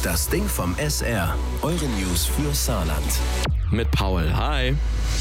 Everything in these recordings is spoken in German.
Das Ding vom SR. Eure News für Saarland. Mit Paul. Hi.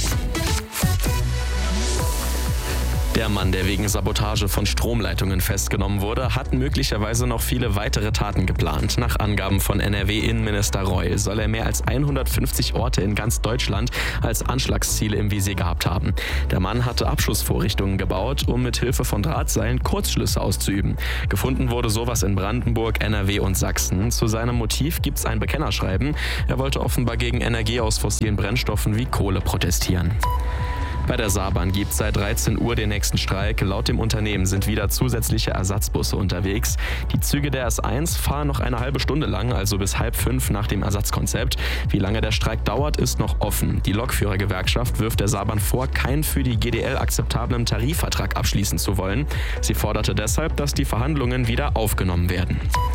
Der Mann, der wegen Sabotage von Stromleitungen festgenommen wurde, hat möglicherweise noch viele weitere Taten geplant. Nach Angaben von NRW-Innenminister Reul soll er mehr als 150 Orte in ganz Deutschland als Anschlagsziele im Visier gehabt haben. Der Mann hatte Abschussvorrichtungen gebaut, um mit Hilfe von Drahtseilen Kurzschlüsse auszuüben. Gefunden wurde sowas in Brandenburg, NRW und Sachsen. Zu seinem Motiv gibt's ein Bekennerschreiben. Er wollte offenbar gegen Energie aus fossilen Brennstoffen wie Kohle protestieren. Bei der Saarbahn gibt es seit 13 Uhr den nächsten Streik. Laut dem Unternehmen sind wieder zusätzliche Ersatzbusse unterwegs. Die Züge der S1 fahren noch eine halbe Stunde lang, also bis 4:30 nach dem Ersatzkonzept. Wie lange der Streik dauert, ist noch offen. Die Lokführergewerkschaft wirft der Saarbahn vor, keinen für die GDL akzeptablen Tarifvertrag abschließen zu wollen. Sie forderte deshalb, dass die Verhandlungen wieder aufgenommen werden.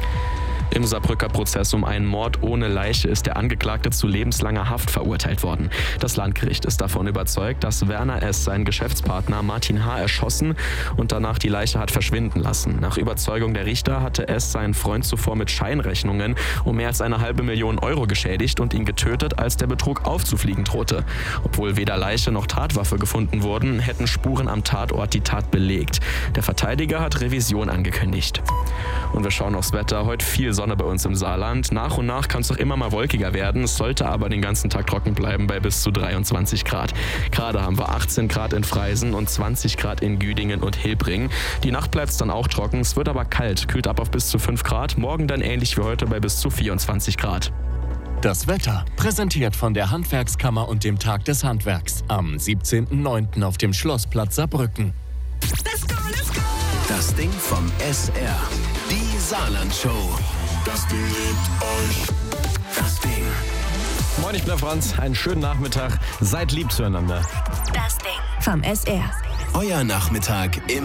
Im Saarbrücker Prozess um einen Mord ohne Leiche ist der Angeklagte zu lebenslanger Haft verurteilt worden. Das Landgericht ist davon überzeugt, dass Werner S. seinen Geschäftspartner Martin H. erschossen und danach die Leiche hat verschwinden lassen. Nach Überzeugung der Richter hatte S. seinen Freund zuvor mit Scheinrechnungen um mehr als 500.000 Euro geschädigt und ihn getötet, als der Betrug aufzufliegen drohte. Obwohl weder Leiche noch Tatwaffe gefunden wurden, hätten Spuren am Tatort die Tat belegt. Der Verteidiger hat Revision angekündigt. Und wir schauen aufs Wetter. Heute viel Sonne bei uns im Saarland. Nach und nach kann es doch immer mal wolkiger werden. Es sollte aber den ganzen Tag trocken bleiben bei bis zu 23 Grad. Gerade haben wir 18 Grad in Freisen und 20 Grad in Güdingen und Hilbring. Die Nacht bleibt es dann auch trocken. Es wird aber kalt, kühlt ab auf bis zu 5 Grad. Morgen dann ähnlich wie heute bei bis zu 24 Grad. Das Wetter, präsentiert von der Handwerkskammer und dem Tag des Handwerks am 17.09. auf dem Schlossplatz Saarbrücken. Let's go, let's go! Das Ding vom SR. Die Saarland-Show. Das Ding liebt euch. Das Ding. Moin, ich bin Franz. Einen schönen Nachmittag. Seid lieb zueinander. Das Ding vom SR. Euer Nachmittag im